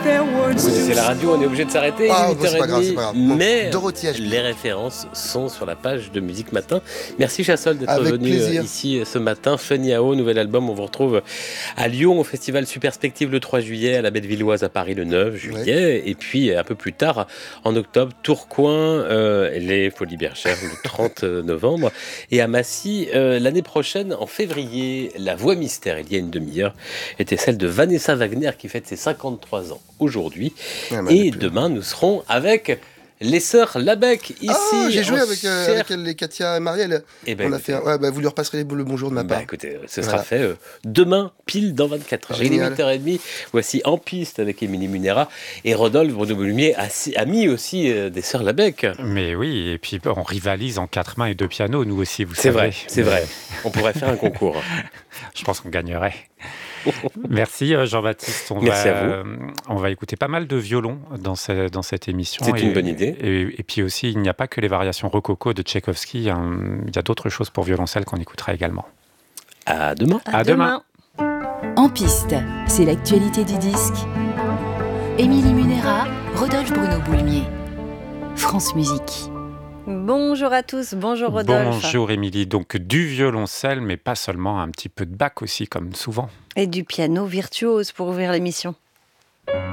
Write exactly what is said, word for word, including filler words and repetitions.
Oui, c'est la radio, on est obligé de s'arrêter. Ah, il est bon, c'est pas grave, c'est pas grave. Bon, mais Dorothy Ashby. les références sont sur la page de Musique Matin. Merci Chassol d'être Avec venu plaisir. ici ce matin. Feniao, nouvel album. On vous retrouve à Lyon au festival Superspective le trois juillet, à la Bête-Villoise à Paris le neuf juillet. Ouais. Et puis un peu plus tard, en octobre, Tourcoing, euh, les Folies Bergères le trente novembre. Et à Massy, euh, l'année prochaine, en février, la voix mystère, il y a une demi-heure, était celle de Vanessa Wagner qui fête ses cinquante-trois ans aujourd'hui. Ah, et demain, nous serons avec les sœurs Labec ici. Ah, j'ai joué avec, euh, avec elle, les Katia et Marielle. Et ben, on a fait un... ouais, bah, vous lui repasserez le bonjour de ma part. Bah, écoutez, ce sera voilà. fait euh, demain, pile dans vingt-quatre heures. Il est huit heures trente. Voici En Piste avec Émilie Munera. Et Rodolphe Bruno-Bolumier a, a mis aussi euh, des sœurs Labec. Mais oui, et puis on rivalise en quatre mains et deux pianos, nous aussi, vous c'est savez. Vrai, c'est Mais... vrai. On pourrait faire un concours. Je pense qu'on gagnerait. Merci Jean-Baptiste. On Merci va, à vous. Euh, on va écouter pas mal de violons dans, ce, dans cette émission. C'est et, une bonne idée. Et, et, et puis aussi, il n'y a pas que les variations rococo de Tchaïkovski. Hein, il y a d'autres choses pour violoncelle qu'on écoutera également. À demain. À, à demain. demain. En piste, c'est l'actualité du disque. Émilie Munera, Rodolphe Bruno-Boulmier. France Musique. Bonjour à tous, bonjour Rodolphe. Bonjour Émilie, donc du violoncelle, mais pas seulement, un petit peu de Bach aussi, comme souvent. Et du piano virtuose pour ouvrir l'émission.